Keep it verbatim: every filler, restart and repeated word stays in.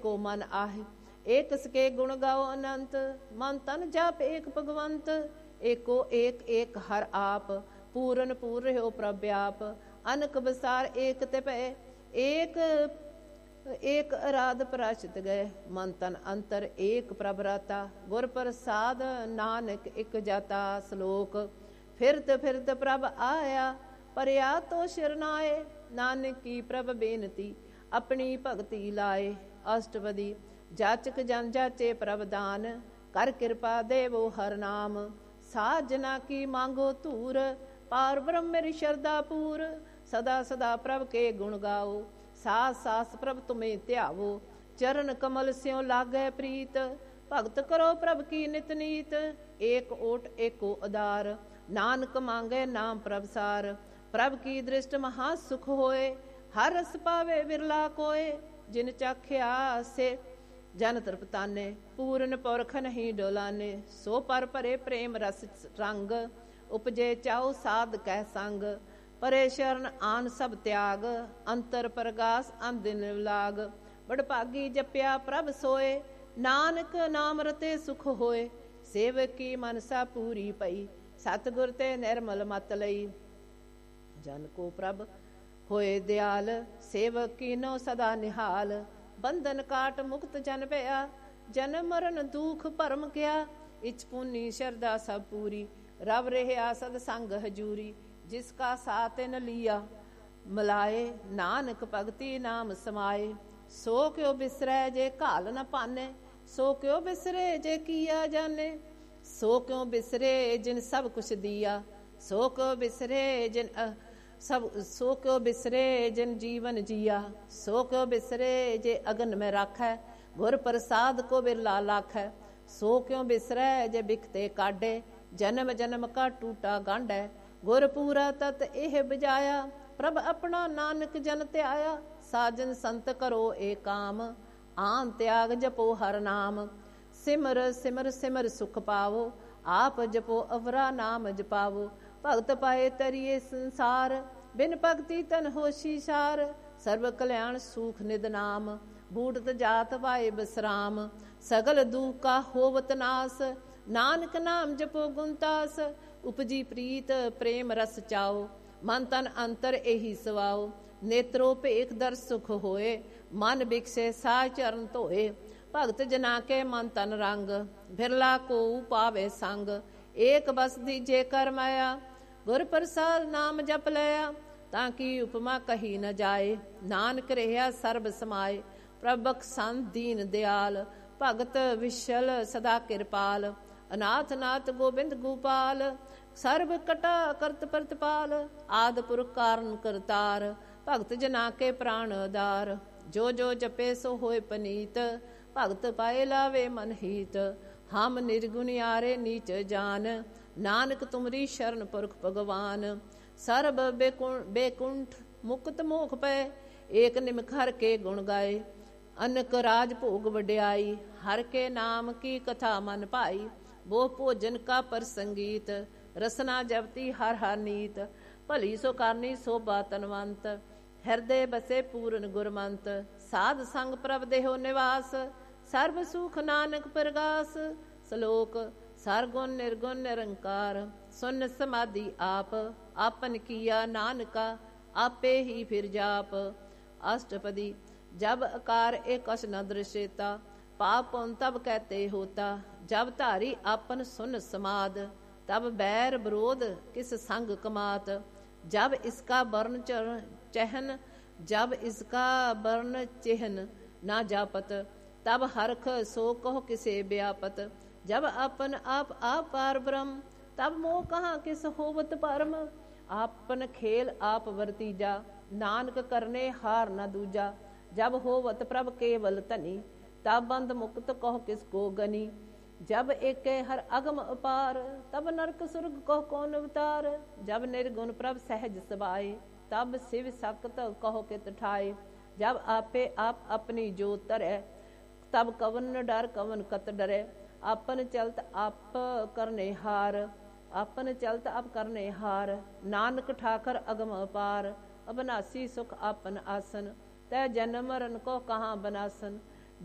एको मन आहे। एक सके गुण गाओ अनंत, मन तन जाप एक भगवंत। एको एक एक हर आप, पूरन पूर रहो प्रभ व्याप। अनक बसार एक ते पै, एक एक अराध पराशित गए। मन तन अंतर एक प्रभ राता, गुर प्रसाद नानक एक जाता। श्लोक फिरत फिरत प्रभ आया, परया तो शरनाए। नानक की प्रभ बेनती, अपनी भगति लाए। अष्टपदी जाचक जन जाचे प्रभ दान, कर कृपा देवो हर नाम। साजना की मांगो तूर, पार ब्रह्म मेरी श्रद्धा पूर। सदा सदा प्रभ के गुण गाओ, सास सास प्रभ तुम्हें त्यावो। चरण कमल स्यों लागै प्रीत, भगत करो प्रभ की नित नीत। एक ओट एको आधार, नानक मांगे नाम प्रभ सार। प्रभ की दृष्ट महा सुख होए, हर रस पावे विरला कोय। जिन चाख्या से जन तृपताने, पूरन पुरख नहीं डोलाने। सो पर परे प्रेम रस रंग, उपजे चाओ साध कह संग। परे शरण आन सब त्याग, अंतर परगास अंदिन लाग। बड़भागी जप्या प्रभ सोए, नानक नाम रते सुख होए। सेवक की मनसा पूरी पई, सतगुर ते निर्मल मत लई। जन को प्रभ होए दयाल, सेवक की नो सदा निहाल। बंधन काट मुक्त जन भया, जन्म मरण दुख भरम गया। इच पुनी श्रद्धा सब पूरी, रव रहा सद संग हजूरी। जिसका साथ न लिया मिलाए, नानक भगति नाम समाए। सो क्यों बिसरै जे घाल न पाने, सो क्यों बिसरे जे किया जाने। सो क्यों बिसरे जिन सब कुछ दिया, सो क्यों बिसरे जिन अ, सब सो क्यों बिसरे जिन जीवन जिया। सो क्यों बिसरे जे अगन में राखै, गुर प्रसाद को बिरला लाखै। सो क्यों बिसरै जे बिकते काढे, जन्म जन्म का टूटा गांढै। गुर पूरा तत एह बजाया, प्रभ अपना नानक जन त्याया। साजन संत करो ए काम, आन त्याग जपो हर नाम। सिमर सिमर सिमर सुख पावो, आप जपो अवरा नाम जपावो। भगत पाए तरिए संसार, बिन भक्ति तन होशी सार। सर्व कल्याण सुख निद नाम, बूढ़त जात पाए बसराम। सगल दुख का होवत नास, नानक नाम जपो गुणतास। उपजी प्रीत प्रेम रस चाओ, मन तन अंतर एही सवाओ। नेत्रो पेख दर सुख होए, मन बिकसे साय चरण धोए। भगत जना के मन तन रंग, बिरला को पावे संग। एक बस दीजे कर माया, गुर प्रसाद नाम जप लया। ताकि उपमा कही न जाए, नानक रहा सर्ब समाए। प्रभक संत दीन दयाल, भगत विशल सदा कृपाल। अनाथ नाथ गोबिंद गोपाल, सर्व कटा करत प्रतिपाल। आद पुरख कारण करतार, भगत जना के प्राण आधार। जो जो जपे सो होए पनीत, भगत पाए लावे मन हीत। हम निर्गुण यारे नीच जान, नानक तुमरी शरण पुरख भगवान। सर्ब बेकुंठ मुक्त मोख पै, एक निमख हर के गुण गाए। अनक राज भोग वड्याई, हर के नाम की कथा मन पाई। वो भोजन का पर संगीत, रसना जपती हर हर नीत। भली सो करनी शोभा तनवंत, हृदय बसे पूर्ण गुरमंत। साध संग प्रभ देहो निवास, सर्व सुख नानक प्रगास। श्लोक सरगुण निर्गुण निरंकार, सुन समाधि आप। आपन किया नानका, आपे ही फिर जाप। अष्टपदी जब आकार एक अश न दृश्यता, पाप पुन तब कहते होता। जब धारी आपन सुन समाद, तब बैर विरोध किस संग कमात। जब इसका वर्ण चहन, जब इसका वर्ण चिहन ना जापत। तब हरख सो कहो किसे व्यापत। जब अपन आप आप पार ब्रह्म, तब मोह कहाँ किस होवत परम। आपन खेल आप वर्तीजा, नानक करने हार न दूजा। जब होवत प्रभ केवल तनी, तब बंद मुक्त कहो किसको गनी। जब एक हर अगम अपार, तब नरक सुर्ग कहो कौन अवतार। जब निर्गुण प्रभ सहज सबाए, तब शिव सक्त कहो कित ठाए। जब आपे आप अपनी जो तरै, तब कवन डर कवन कत डरे। आपन चलत आप करने हार, आपन चलत आप करने हार। नानक ठाकर अगम अपार, अबनासी सुख आपन आसन। तै जन्म मरण को कहाँ बनासन।